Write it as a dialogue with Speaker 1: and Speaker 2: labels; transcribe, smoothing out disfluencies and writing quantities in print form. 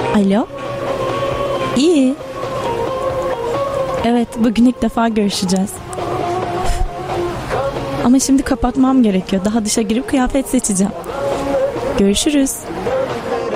Speaker 1: Alo? İyi. Evet, bugün ilk defa görüşeceğiz. Ama şimdi kapatmam gerekiyor. Daha dışa girip kıyafet seçeceğim. Görüşürüz.